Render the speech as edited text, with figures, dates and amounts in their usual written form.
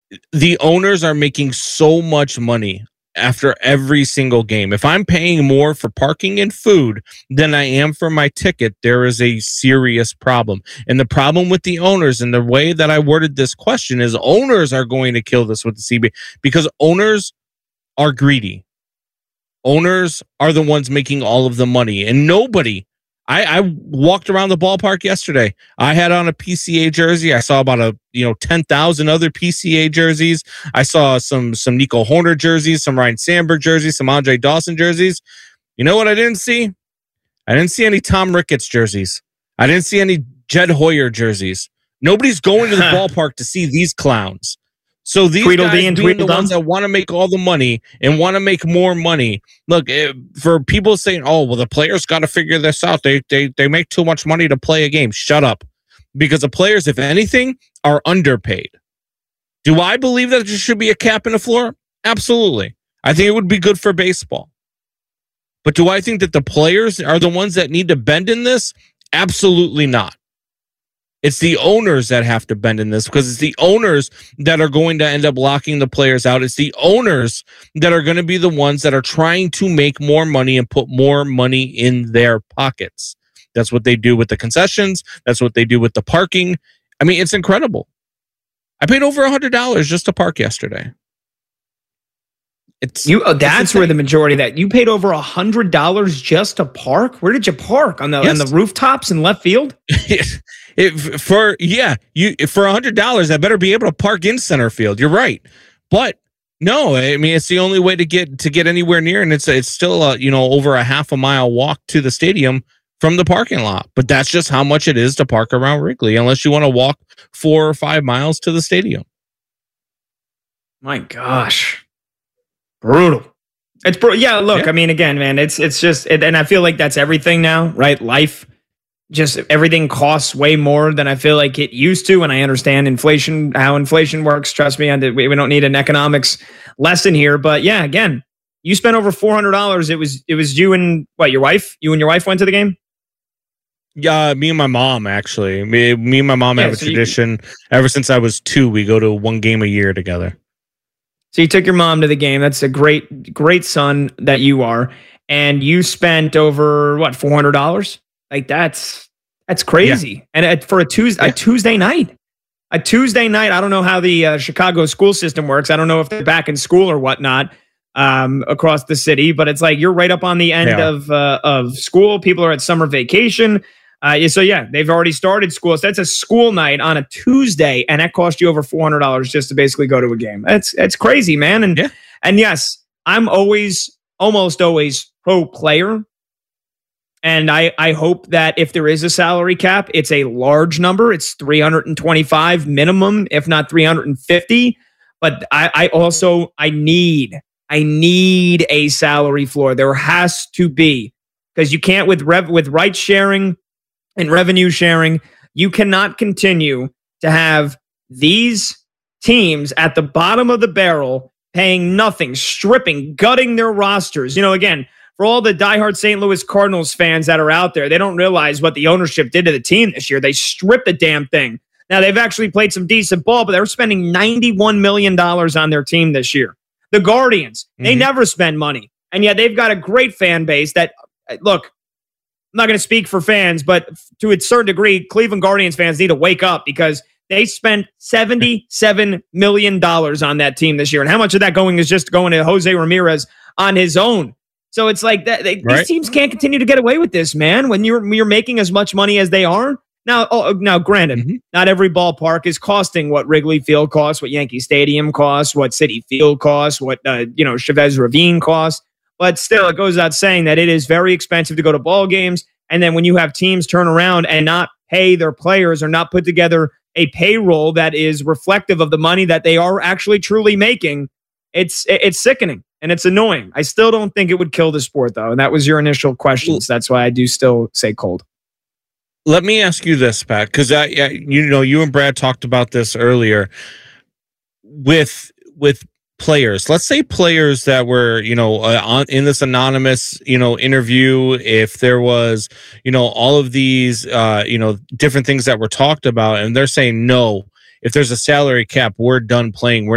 the owners are making so much money after every single game. If I'm paying more for parking and food than I am for my ticket, there is a serious problem. And the problem with the owners, and the way that I worded this question, is owners are going to kill this with the CBA, because owners are greedy. Owners are the ones making all of the money, and nobody. I walked around the ballpark yesterday. I had on a PCA jersey. I saw about 10,000 other PCA jerseys. I saw some Nico Horner jerseys, some Ryan Sandberg jerseys, some Andre Dawson jerseys. You know what I didn't see? I didn't see any Tom Ricketts jerseys. I didn't see any Jed Hoyer jerseys. Nobody's going to the ballpark to see these clowns. So these guys being the ones that want to make all the money and want to make more money. Look, for people saying, "Oh, well, the players got to figure this out. They make too much money to play a game." Shut up, because the players, if anything, are underpaid. Do I believe that there should be a cap in the floor? Absolutely. I think it would be good for baseball. But do I think that the players are the ones that need to bend in this? Absolutely not. It's the owners that have to bend in this, because it's the owners that are going to end up locking the players out. It's the owners that are going to be the ones that are trying to make more money and put more money in their pockets. That's what they do with the concessions. That's what they do with the parking. I mean, it's incredible. I paid over $100 just to park yesterday. That's where the majority of that. You paid over $100 just to park? Where did you park? On the rooftops in left field? For $100, I better be able to park in center field. You're right, but no, I mean, it's the only way to get anywhere near, and it's still over a half a mile walk to the stadium from the parking lot. But that's just how much it is to park around Wrigley, unless you want to walk 4 or 5 miles to the stadium. My gosh, brutal. It's brutal. Yeah, look, yeah. I mean, again, man, it's just, and I feel like that's everything now, right? Life. Just everything costs way more than I feel like it used to. And I understand inflation, how inflation works. Trust me, we don't need an economics lesson here. But yeah, again, you spent over $400. It was you and your wife? You and your wife went to the game? Yeah, me and my mom, actually. Me and my mom have a tradition. Ever since I was 2, we go to one game a year together. So you took your mom to the game. That's a great son that you are. And you spent over, $400? Like that's crazy. Yeah. And for a Tuesday night, I don't know how the Chicago school system works. I don't know if they're back in school or whatnot across the city, but it's like you're right up on the end of school. People are at summer vacation. So yeah, they've already started school. So that's a school night on a Tuesday, and that cost you over $400 just to basically go to a game. It's crazy, man. And yes, I'm almost always pro player. And I hope that if there is a salary cap, it's a large number. It's 325 minimum, if not 350. But I need a salary floor. There has to be, because you can't with rights sharing and revenue sharing. You cannot continue to have these teams at the bottom of the barrel paying nothing, stripping, gutting their rosters. Again. For all the diehard St. Louis Cardinals fans that are out there, they don't realize what the ownership did to the team this year. They stripped the damn thing. Now, they've actually played some decent ball, but they were spending $91 million on their team this year. The Guardians, they never spend money. And yet they've got a great fan base that, look, I'm not going to speak for fans, but to a certain degree, Cleveland Guardians fans need to wake up, because they spent $77 million on that team this year. And how much of that is just going to Jose Ramirez on his own? So it's like that. These teams can't continue to get away with this, man. When you're making as much money as they are now. Granted, not every ballpark is costing what Wrigley Field costs, what Yankee Stadium costs, what Citi Field costs, what Chavez Ravine costs. But still, it goes without saying that it is very expensive to go to ball games. And then when you have teams turn around and not pay their players or not put together a payroll that is reflective of the money that they are actually truly making, it's sickening. And it's annoying. I still don't think it would kill the sport, though. And that was your initial question. So that's why I do still say cold. Let me ask you this, Pat, because you and Brad talked about this earlier with players. Let's say players that were in this anonymous interview. If there was all of these different things that were talked about, and they're saying no. If there's a salary cap, we're done playing.